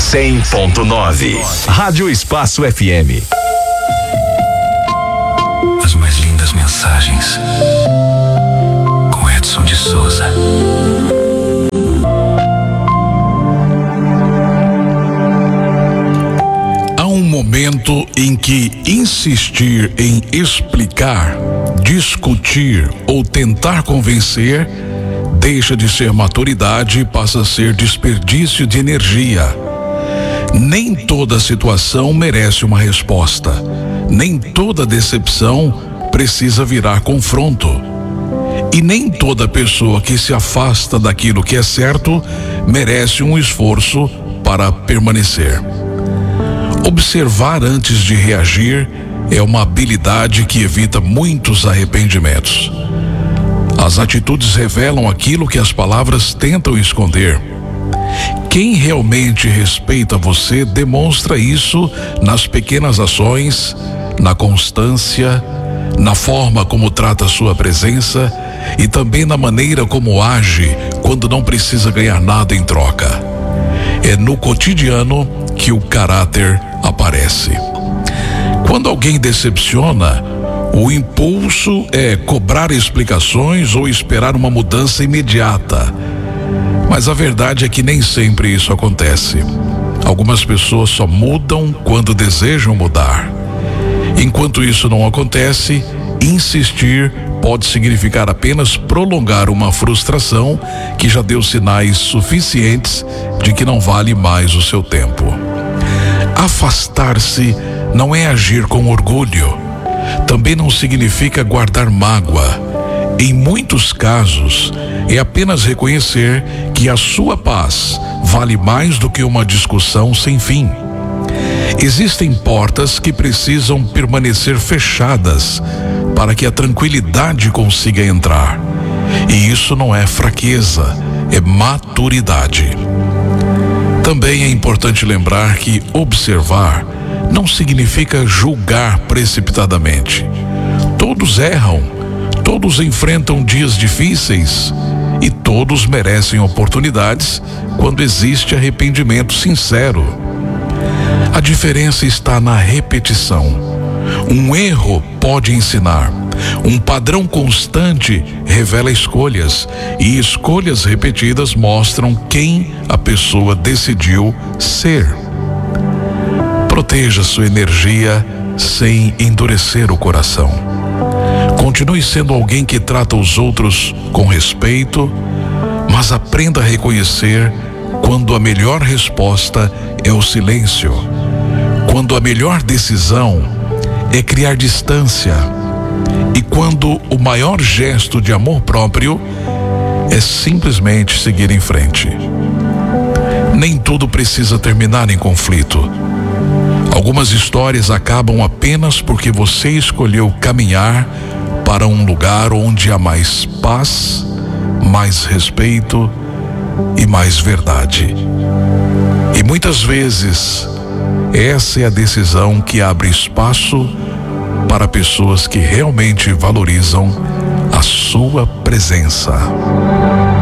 100.9. Rádio Espaço FM. As mais lindas mensagens com Edson de Souza. Há um momento em que insistir em explicar, discutir ou tentar convencer deixa de ser maturidade e passa a ser desperdício de energia. Nem toda situação merece uma resposta. Nem toda decepção precisa virar confronto. E nem toda pessoa que se afasta daquilo que é certo merece um esforço para permanecer. Observar antes de reagir é uma habilidade que evita muitos arrependimentos. As atitudes revelam aquilo que as palavras tentam esconder. Quem realmente respeita você demonstra isso nas pequenas ações, na constância, na forma como trata a sua presença e também na maneira como age quando não precisa ganhar nada em troca. É no cotidiano que o caráter aparece. Quando alguém decepciona, o impulso é cobrar explicações ou esperar uma mudança imediata. Mas a verdade é que nem sempre isso acontece. Algumas pessoas só mudam quando desejam mudar. Enquanto isso não acontece, insistir pode significar apenas prolongar uma frustração que já deu sinais suficientes de que não vale mais o seu tempo. Afastar-se não é agir com orgulho. Também não significa guardar mágoa. Em muitos casos, é apenas reconhecer que a sua paz vale mais do que uma discussão sem fim. Existem portas que precisam permanecer fechadas para que a tranquilidade consiga entrar. E isso não é fraqueza, é maturidade. Também é importante lembrar que observar não significa julgar precipitadamente. Todos erram, todos enfrentam dias difíceis e todos merecem oportunidades quando existe arrependimento sincero. A diferença está na repetição. Um erro pode ensinar. Um padrão constante revela escolhas, e escolhas repetidas mostram quem a pessoa decidiu ser. Proteja sua energia sem endurecer o coração. Continue sendo alguém que trata os outros com respeito, mas aprenda a reconhecer quando a melhor resposta é o silêncio, quando a melhor decisão é criar distância e quando o maior gesto de amor próprio é simplesmente seguir em frente. Nem tudo precisa terminar em conflito. Algumas histórias acabam apenas porque você escolheu caminhar para um lugar onde há mais paz, mais respeito e mais verdade. E muitas vezes, essa é a decisão que abre espaço para pessoas que realmente valorizam a sua presença.